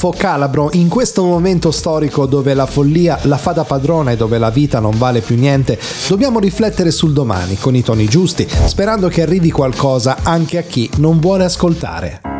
Calabro, in questo momento storico dove la follia la fa da padrona e dove la vita non vale più niente, dobbiamo riflettere sul domani con i toni giusti, sperando che arrivi qualcosa anche a chi non vuole ascoltare.